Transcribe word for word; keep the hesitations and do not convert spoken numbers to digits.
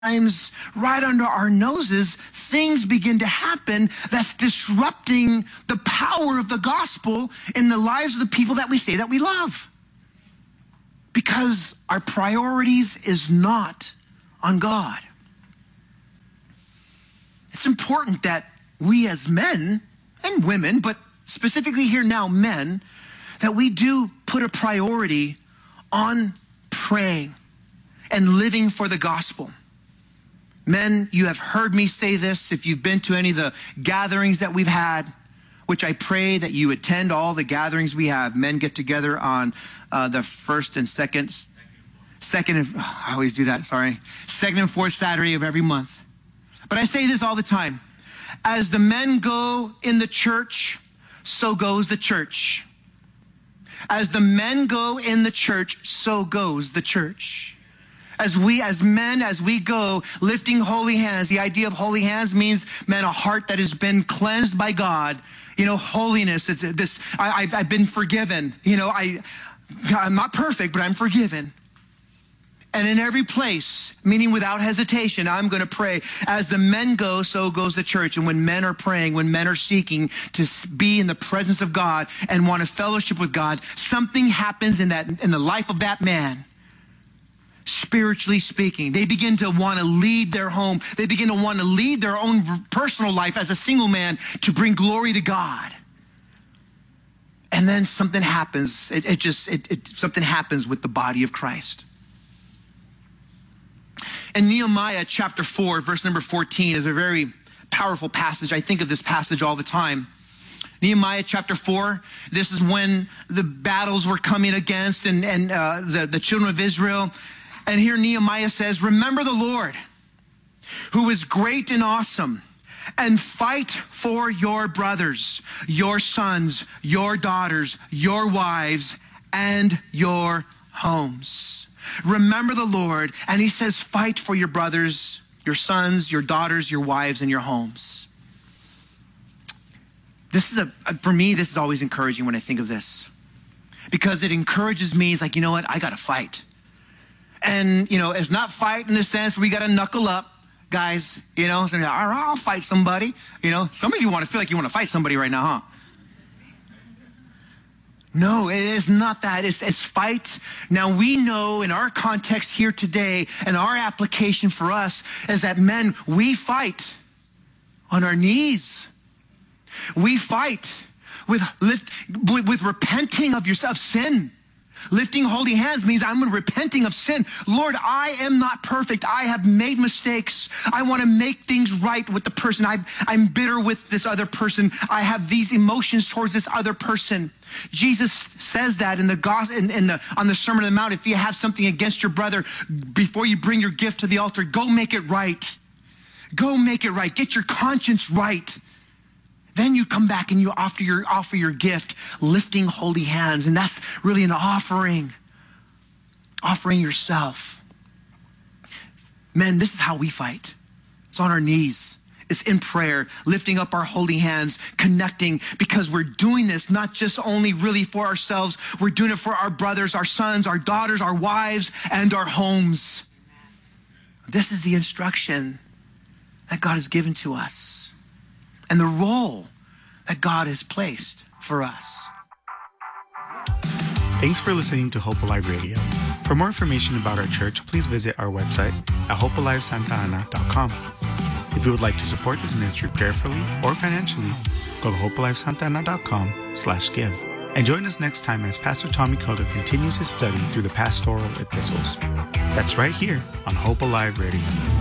Sometimes right under our noses, things begin to happen that's disrupting the power of the gospel in the lives of the people that we say that we love. Because our priorities is not on God. It's important that we as men and women, but specifically here now men, that we do put a priority on praying and living for the gospel. Men, you have heard me say this if you've been to any of the gatherings that we've had, which I pray that you attend all the gatherings we have. Men get together on uh, the first and second, second and, oh, I always do that, sorry, second and fourth Saturday of every month. But I say this all the time. As the men go in the church, so goes the church. As the men go in the church, so goes the church. As we, as men, as we go lifting holy hands, the idea of holy hands means, man, a heart that has been cleansed by God. You know, holiness, it's this, I, I've, I've been forgiven. You know, I, I'm not perfect, but I'm forgiven. And in every place, meaning without hesitation, I'm going to pray. As the men go, so goes the church. And when men are praying, when men are seeking to be in the presence of God and want to fellowship with God, something happens in that, in the life of that man. Spiritually speaking, they begin to want to lead their home. They begin to want to lead their own personal life as a single man to bring glory to God. And then something happens. It, it just, it, it, something happens with the body of Christ. And Nehemiah chapter four, verse number fourteen is a very powerful passage. I think of this passage all the time. Nehemiah chapter four, this is when the battles were coming against and, and uh, the, the children of Israel. And here Nehemiah says, remember the Lord, who is great and awesome, and fight for your brothers, your sons, your daughters, your wives, and your homes. Remember the Lord, and he says, fight for your brothers, your sons, your daughters, your wives, and your homes. This is a, for me, this is always encouraging when I think of this, because it encourages me. It's like, you know what? I got to fight. And, you know, it's not fight in the sense we got to knuckle up, guys, you know, so, I'll fight somebody. You know, some of you want to feel like you want to fight somebody right now, huh? No, it is not that. It's, it's fight. Now, we know in our context here today, and our application for us is that, men, we fight on our knees. We fight with, lift, with, with repenting of yourself, sin. Lifting holy hands means I'm repenting of sin. Lord, I am not perfect. I have made mistakes. I want to make things right with the person. I, I'm bitter with this other person. I have these emotions towards this other person. Jesus says that in the gospel, in, in the, on the Sermon on the Mount. If you have something against your brother, before you bring your gift to the altar, go make it right. Go make it right. Get your conscience right. Then you come back and you offer your, offer your gift, lifting holy hands. And that's really an offering, offering yourself. Men, this is how we fight. It's on our knees. It's in prayer, lifting up our holy hands, connecting, because we're doing this not just only really for ourselves. We're doing it for our brothers, our sons, our daughters, our wives, and our homes. This is the instruction that God has given to us, and the role that God has placed for us. Thanks for listening to Hope Alive Radio. For more information about our church, please visit our website at hope alive santa ana dot com. If you would like to support this ministry prayerfully or financially, go to hope alive santa ana dot com slash give. And join us next time as Pastor Tommy Koda continues his study through the pastoral epistles. That's right here on Hope Alive Radio.